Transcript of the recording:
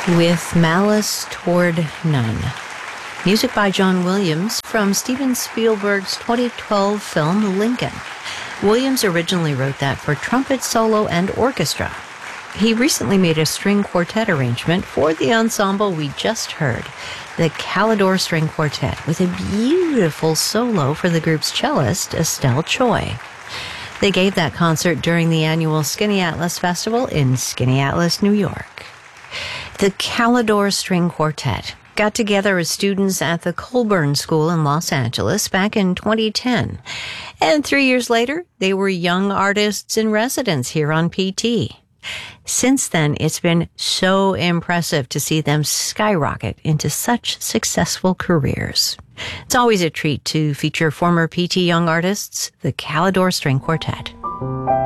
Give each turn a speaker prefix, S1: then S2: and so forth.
S1: With Malice Toward None. Music by John Williams from Steven Spielberg's 2012 film Lincoln. Williams originally wrote that for trumpet solo and orchestra. He recently made a string quartet arrangement for the ensemble we just heard, the Calidore String Quartet, with a beautiful solo for the group's cellist, Estelle Choi. They gave that concert during the annual Skinny Atlas Festival in Skinny Atlas, New York. The Calidore String Quartet got together as students at the Colburn School in Los Angeles back in 2010. And 3 years later, they were young artists in residence here on PT. Since then, it's been so impressive to see them skyrocket into such successful careers. It's always a treat to feature former PT young artists, the Calidore String Quartet.